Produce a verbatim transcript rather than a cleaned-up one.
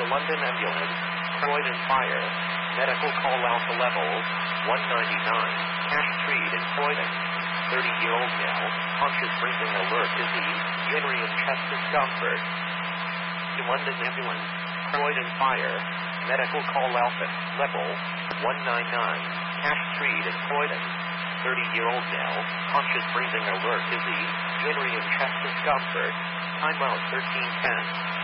London ambulance, Croydon fire, medical call alpha level, one ninety-nine, Cash Street in Croydon. thirty-year-old male, conscious breathing alert disease, urinary and chest discomfort. To London ambulance, Croydon fire, medical call alpha level, one ninety-nine, Cash Street in Croydon. thirty-year-old male, conscious breathing alert disease, urinary and chest discomfort. Time out thirteen ten.